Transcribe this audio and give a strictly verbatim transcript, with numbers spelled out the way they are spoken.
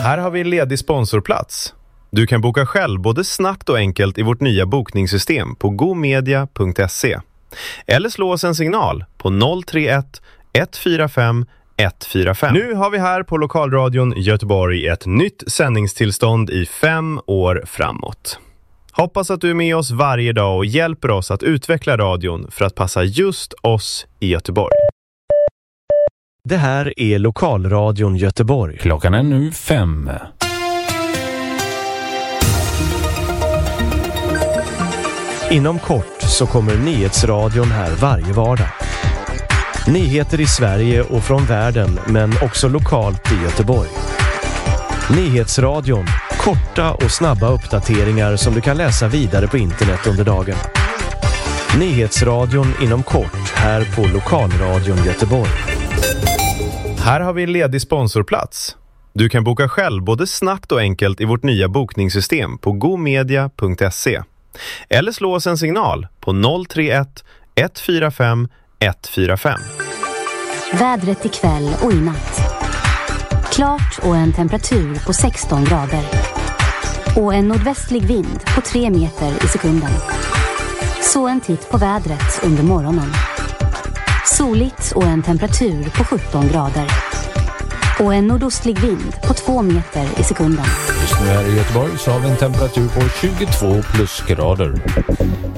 Här har vi en ledig sponsorplats. Du kan boka själv både snabbt och enkelt i vårt nya bokningssystem på gomedia punkt se. Eller slå oss en signal på noll tre ett ett fyra fem ett fyra fem. Nu har vi här på Lokalradion Göteborg ett nytt sändningstillstånd i fem år framåt. Hoppas att du är med oss varje dag och hjälper oss att utveckla radion för att passa just oss i Göteborg. Det här är Lokalradion Göteborg. Klockan är nu fem. Inom kort så kommer nyhetsradion här varje vardag. Nyheter i Sverige och från världen, men också lokalt i Göteborg. Nyhetsradion, korta och snabba uppdateringar som du kan läsa vidare på internet under dagen. Nyhetsradion inom kort här på Lokalradion Göteborg. Här har vi en ledig sponsorplats. Du kan boka själv både snabbt och enkelt i vårt nya bokningssystem på gomedia punkt se. Eller slå oss en signal på noll tre ett ett fyra fem ett fyra fem. Vädret ikväll och i natt. Klart och en temperatur på sexton grader. Och en nordvästlig vind på tre meter i sekunden. Så en titt på vädret under morgonen. Soligt och en temperatur på sjutton grader. Och en nordostlig vind på två meter i sekunden. Just nu här i Göteborg så har vi en temperatur på tjugotvå plusgrader.